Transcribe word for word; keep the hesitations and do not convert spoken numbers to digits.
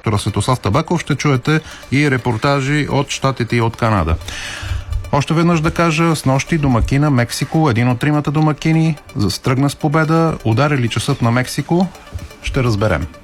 редактора Светослав Табаков, ще чуете и репортажи от Щатите и от Канада. Още веднъж да кажа, снощи домакина Мексико, един от тримата домакини, застръгна с победа. Удари ли часът на Мексико? Ще разберем.